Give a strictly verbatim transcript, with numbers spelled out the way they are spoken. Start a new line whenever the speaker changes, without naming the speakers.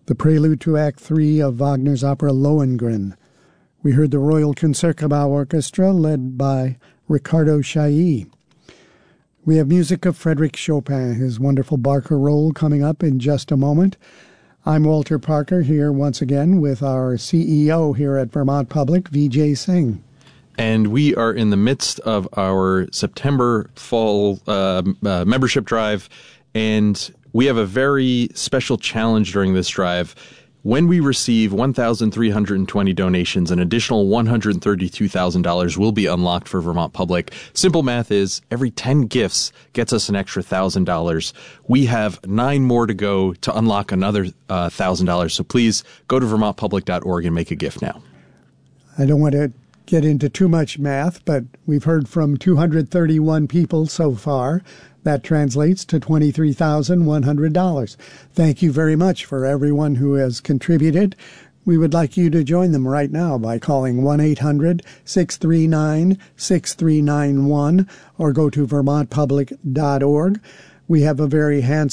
the prelude to Act Three of Wagner's opera Lohengrin. We heard the Royal Concertgebouw Orchestra led by Ricardo Chailly. We have music of Frédéric Chopin, his wonderful barcarolle coming up in just a moment. I'm Walter Parker here once again with our C E O here at Vermont Public, Vijay Singh.
And we are in the midst of our September fall uh, uh, membership drive, and we have a very special challenge during this drive. When we receive one thousand three hundred twenty donations, an additional one hundred thirty-two thousand dollars will be unlocked for Vermont Public. Simple math is every ten gifts gets us an extra one thousand dollars. We have nine more to go to unlock another uh, one thousand dollars. So please go to vermont public dot org and make a gift now.
I don't want to get into too much math, but we've heard from two hundred thirty-one people so far. That translates to twenty-three thousand one hundred dollars. Thank you very much for everyone who has contributed. We would like you to join them right now by calling one eight hundred six three nine six three nine one or go to vermont public dot org. We have a very handsome